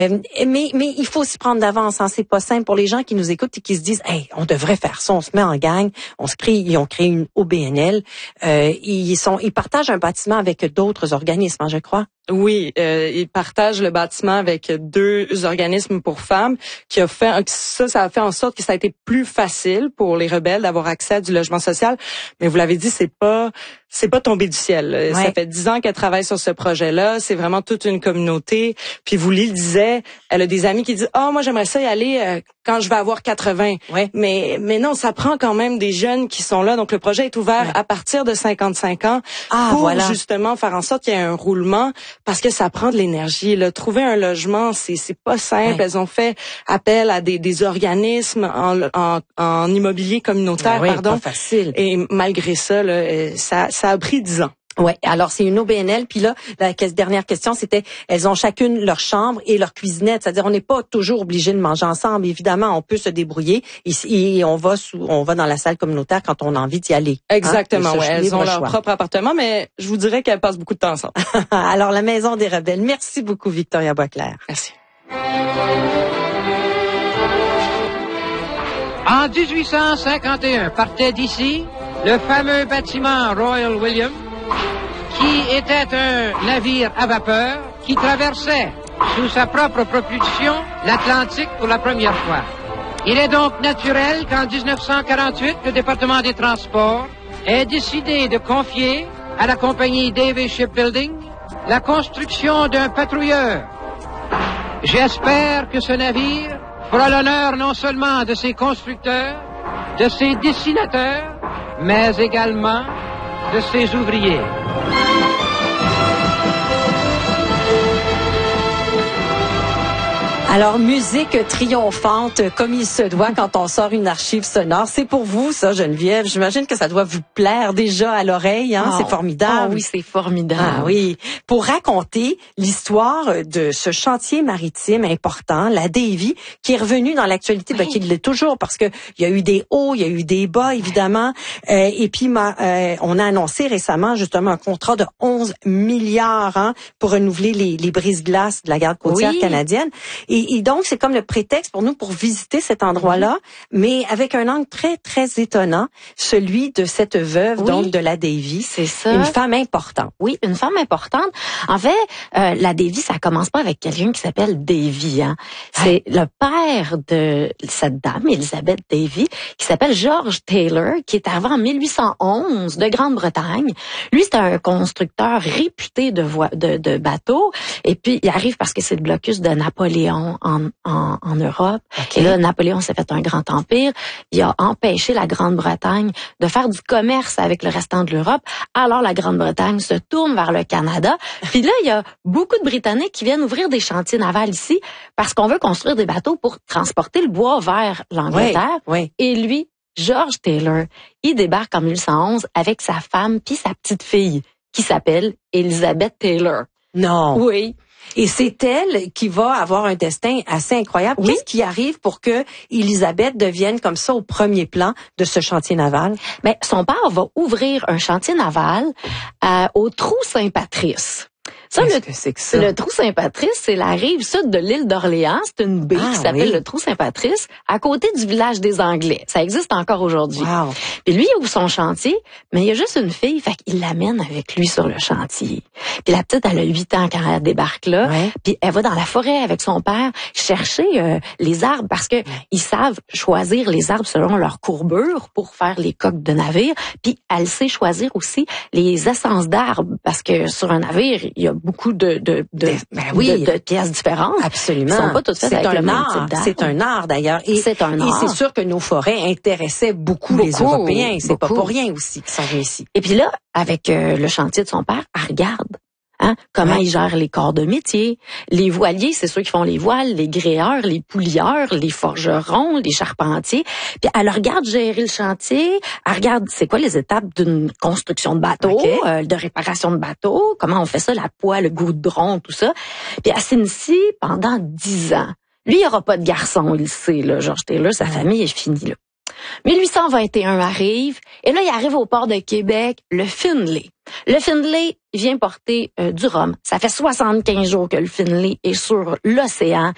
Mais il faut s'y prendre d'avance. Hein. C'est pas simple pour les gens qui nous écoutent et qui se disent, hey, on devrait faire ça. On se met en gang. Ils ont créé une OBNL. Ils partagent un bâtiment avec d'autres organismes, hein, je crois. Oui, ils partagent le bâtiment avec 2 organismes pour femmes ça a fait en sorte que ça a été plus facile pour les rebelles d'avoir accès à du logement social. Mais vous l'avez dit, c'est pas tombé du ciel. Ouais. Ça fait 10 ans qu'elle travaille sur ce projet-là. C'est vraiment toute une communauté. Puis Wouli le disait, elle a des amis qui disent, moi j'aimerais ça y aller quand je vais avoir 80. Ouais. Mais non, ça prend quand même des jeunes qui sont là. Donc le projet est ouvert à partir de 55 ans pour justement faire en sorte qu'il y ait un roulement. Parce que ça prend de l'énergie. Là. Trouver un logement, c'est pas simple. Ouais. Elles ont fait appel à des organismes en immobilier communautaire, Pas facile. Et malgré ça, là, ça a pris 10 ans. Ouais, alors c'est une OBNL, puis là, la dernière question, c'était, elles ont chacune leur chambre et leur cuisinette, c'est-à-dire on n'est pas toujours obligé de manger ensemble, évidemment, on peut se débrouiller et on va dans la salle communautaire quand on a envie d'y aller. Exactement, ouais, elles ont leur propre appartement, mais je vous dirais qu'elles passent beaucoup de temps ensemble. Alors, la Maison des Rebelles, merci beaucoup Victoria Boisclair. Merci. En 1851, partait d'ici le fameux bâtiment Royal William, qui était un navire à vapeur qui traversait sous sa propre propulsion l'Atlantique pour la première fois. Il est donc naturel qu'en 1948, le département des Transports ait décidé de confier à la compagnie Davis Shipbuilding la construction d'un patrouilleur. J'espère que ce navire fera l'honneur non seulement de ses constructeurs, de ses dessinateurs, mais également de ses ouvriers. Alors, musique triomphante, comme il se doit quand on sort une archive sonore. C'est pour vous, ça, Geneviève. J'imagine que ça doit vous plaire déjà à l'oreille, hein? C'est formidable. Oh oui, c'est formidable. Ah oui. Pour raconter l'histoire de ce chantier maritime important, la Davy, qui est revenu dans l'actualité, qui l'est toujours, parce que il y a eu des hauts, il y a eu des bas, évidemment. Et puis, on a annoncé récemment, justement, un contrat de 11 milliards pour renouveler les brises-glaces de la garde côtière canadienne. Et donc, c'est comme le prétexte pour nous pour visiter cet endroit-là, mais avec un angle très, très étonnant, celui de cette veuve, donc de la Davy. C'est ça. Une femme importante. Oui, une femme importante. En fait, la Davy, ça commence pas avec quelqu'un qui s'appelle Davy. Hein. C'est le père de cette dame, Elizabeth Davy, qui s'appelle George Taylor, qui est arrivé en 1811 de Grande-Bretagne. Lui, c'est un constructeur réputé de bateaux. Et puis, il arrive parce que c'est le blocus de Napoléon en Europe. Et là, Napoléon s'est fait un grand empire. Il a empêché la Grande-Bretagne de faire du commerce avec le restant de l'Europe. Alors, la Grande-Bretagne se tourne vers le Canada. Puis là, il y a beaucoup de Britanniques qui viennent ouvrir des chantiers navals ici parce qu'on veut construire des bateaux pour transporter le bois vers l'Angleterre. Et lui, George Taylor, il débarque en 1811 avec sa femme puis sa petite fille qui s'appelle Elizabeth Taylor. Non. Oui. Et c'est elle qui va avoir un destin assez incroyable. Qu'est-ce qui arrive pour que Élisabeth devienne comme ça au premier plan de ce chantier naval? Ben, son père va ouvrir un chantier naval au Trou Saint-Patrice. Qu'est-ce que c'est que ça? Le Trou Saint-Patrice, c'est la rive sud de l'île d'Orléans. C'est une baie qui s'appelle le Trou Saint-Patrice, à côté du village des Anglais. Ça existe encore aujourd'hui. Wow. Puis lui, il ouvre son chantier, mais il y a juste une fille, fait qu'il l'amène avec lui sur le chantier. Puis la petite, elle a 8 ans quand elle débarque là. Puis elle va dans la forêt avec son père chercher les arbres parce que ils savent choisir les arbres selon leur courbure pour faire les coques de navire. Puis elle sait choisir aussi les essences d'arbres parce que sur un navire, il y a beaucoup de pièces différentes. Absolument. Elles sont pas toutes faites avec le même type d'arbre. C'est un art d'ailleurs. Et c'est sûr que nos forêts intéressaient beaucoup les Européens. C'est pas pour rien aussi qu'ils sont venus ici. Et puis là, avec le chantier de son père, elle regarde. Comment ils gèrent les corps de métier. Les voiliers, c'est ceux qui font les voiles, les gréeurs, les poulieurs, les forgerons, les charpentiers. Puis elle regarde gérer le chantier, elle regarde c'est quoi les étapes d'une construction de bateau, de réparation de bateau, comment on fait ça, la poêle, le goudron, tout ça. Puis elle s'initie pendant 10 ans. Lui, il n'y aura pas de garçon, il le sait, là, George Taylor, sa famille est finie, là. 1821 arrive, et là, il arrive au port de Québec, le Finlay. Le Finlay vient porter du rhum. Ça fait 75 jours que le Finlay est sur l'océan.